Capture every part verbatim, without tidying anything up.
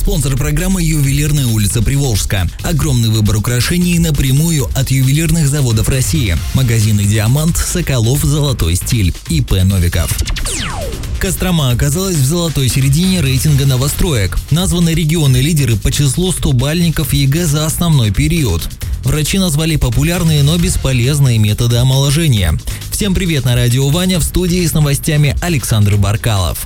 Спонсор программы «Ювелирная улица Приволжска». Огромный выбор украшений напрямую от ювелирных заводов России. Магазины «Диамант», «Соколов», «Золотой стиль». ИП Новиков. Кострома оказалась в золотой середине рейтинга новостроек. Названы регионы-лидеры по числу стобальников ЕГЭ за основной период. Врачи назвали популярные, но бесполезные методы омоложения. Всем привет, на радио Ваня, в студии с новостями Александр Баркалов.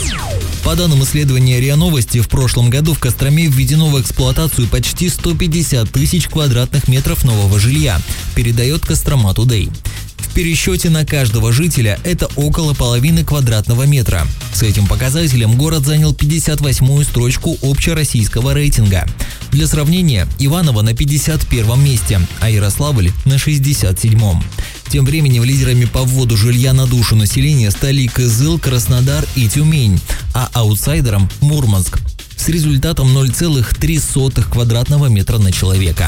По данным исследования РИА Новости, в прошлом году в Костроме введено в эксплуатацию почти сто пятьдесят тысяч квадратных метров нового жилья, передает Кострома Тудей. В пересчете на каждого жителя это около половины квадратного метра. С этим показателем город занял пятьдесят восьмую строчку общероссийского рейтинга. Для сравнения, Иваново на пятьдесят первом месте, а Ярославль на шестьдесят седьмом. Тем временем лидерами по вводу жилья на душу населения стали Кызыл, Краснодар и Тюмень, а аутсайдером – Мурманск с результатом ноль целых три сотых квадратного метра на человека.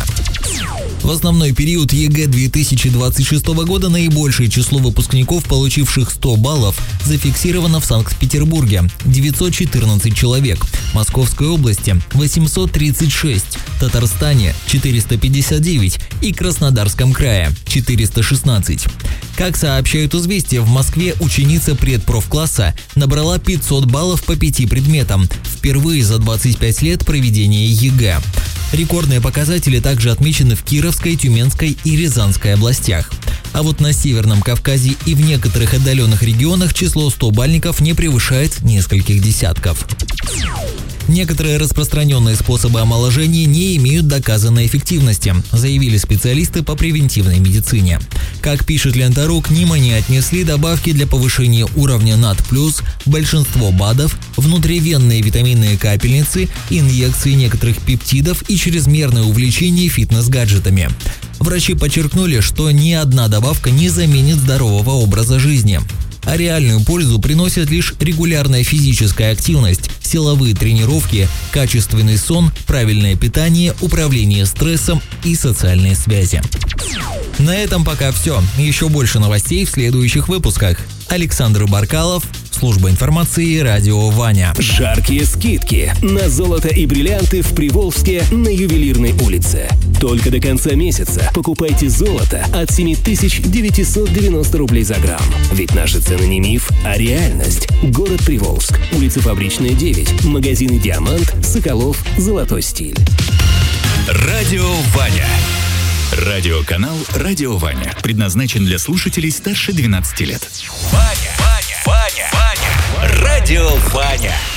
В основной период ЕГЭ две тысячи двадцать шестого года наибольшее число выпускников, получивших сто баллов, зафиксировано в Санкт-Петербурге – девятьсот четырнадцать человек, Московской области – восемьсот тридцать шесть, Татарстане – четыреста пятьдесят девять и Краснодарском крае – четыреста шестнадцать. Как сообщают «Известия», в Москве ученица предпрофкласса набрала пятьсот баллов по пяти предметам, впервые за двадцать пять лет проведения ЕГЭ. Рекордные показатели также отмечены в Кировской, Тюменской и Рязанской областях. А вот на Северном Кавказе и в некоторых отдаленных регионах число стобальников не превышает нескольких десятков. Некоторые распространенные способы омоложения не имеют доказанной эффективности, заявили специалисты по превентивной медицине. Как пишет Лента.ру, к ним они отнесли добавки для повышения уровня НАД+, большинство БАДов, внутривенные витаминные капельницы, инъекции некоторых пептидов и чрезмерное увлечение фитнес-гаджетами. Врачи подчеркнули, что ни одна добавка не заменит здорового образа жизни. А реальную пользу приносят лишь регулярная физическая активность, силовые тренировки, качественный сон, правильное питание, управление стрессом и социальные связи. На этом пока все. Еще больше новостей в следующих выпусках. Александр Баркалов, служба информации, радио Ваня. Жаркие скидки на золото и бриллианты в Приволжске на Ювелирной улице. Только до конца месяца покупайте золото от семь тысяч девятьсот девяносто рублей за грамм. Ведь наши цены не миф, а реальность. Город Приволжск, улица Фабричная, девять, магазины «Диамант», «Соколов», «Золотой стиль». Радио Ваня. Радиоканал «Радио Ваня» предназначен для слушателей старше двенадцати лет. Ваня, Ваня, Ваня, Ваня. Радио Ваня.